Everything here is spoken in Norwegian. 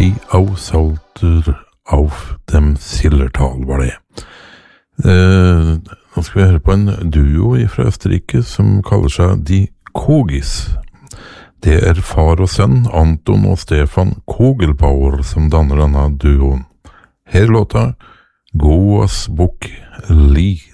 Die Aushalter auf dem Zillertal var det. Nå skal vi høre på en duo fra Østerrike som kaller seg Die Kogis. Det far og sønn, Anton og Stefan Kogelbauer, som danner denne duoen. Her låta Goas Bok Li